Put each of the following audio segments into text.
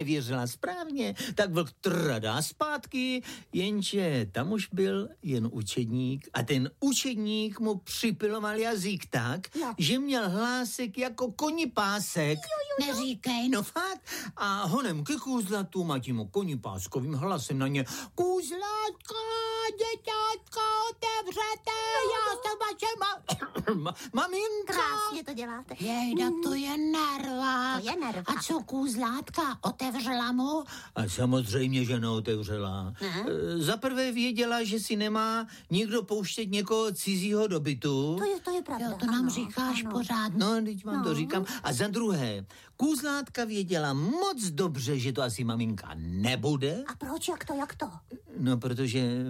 nevěřila správně, tak vlk tradá zpátky, jenže tam už byl jen učedník a ten učedník mu připiloval jazyk tak, že měl hlásek jako konipásek. Neříkej. No fakt. A honem ke kůzlatům a tím konipáskovým hlasem na ně: Kůzlatka, děťátka, otevřete, já jsem vaše maminka. Krásně to děláte. Jejda, to je nerva. To je nerva. A co kůzlátka, otevřela mu? A samozřejmě, že neotevřela. Zaprvé věděla, že si nemá nikdo pouštět někoho cizího do bytu. To je pravda. Jo, to nám říkáš pořád. No, teď vám to říkám. A za druhé, kůzlátka věděla moc dobře, že to asi maminka nebude. A proč, jak to? No, protože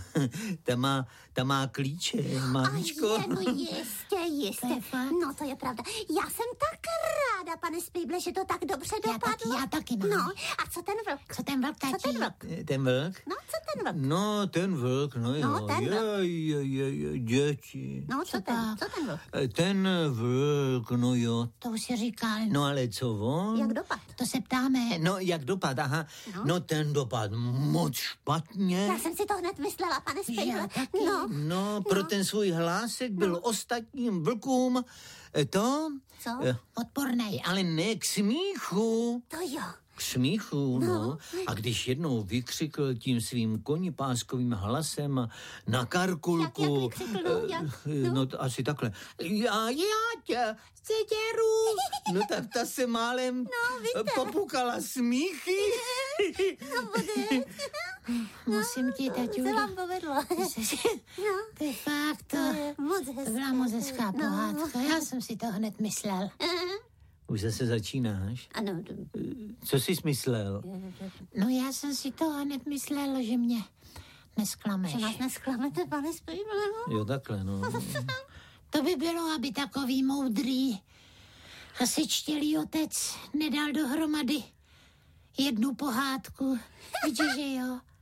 ta má klíče, mamičko. No jistě. No, to je pravda. Já jsem tak ráda, pane Spíble, že to tak dobře dopadlo. Já taky mám. No, a co ten vlk? Co ten vlk, tati? Co ten vlk? Ten vlk? No, co ten vlk? No, ten vlk, no jo. No, ten vlk. Děti. No, co ten vlk? Ten vlk, no jo. To už si říkal. No, ale co on? Jak dopad? To se ptáme. No, jak dopad, aha. No, ten dopad moc špatně. Já jsem si to hned myslela, pane Spíble. No, pro ten svůj hlásek byl ostatním vlkům to... Co? Odpornej. Ale ne k smíchu. To jo. K smíchu, no. A když jednou vykřikl tím svým konipáskovým hlasem na Karkulku... Jak vykřikl, no, asi takhle. Já tě seděru. No tak ta se málem popukala smíchy. No, bude. Musím ti, taťu. Se vám povedlo. To je fakt, to byla moc hezká pohádka. Já jsem si to hned myslel. Už zase začínáš? Ano. Co jsi myslel? No já jsem si to hned myslel, že mě nesklameš. Že nás nesklamete, pane Spíble, no? Jo, takhle, no. To by bylo, aby takový moudrý asi čtělý otec nedal dohromady jednu pohádku. Vidíš, že jo?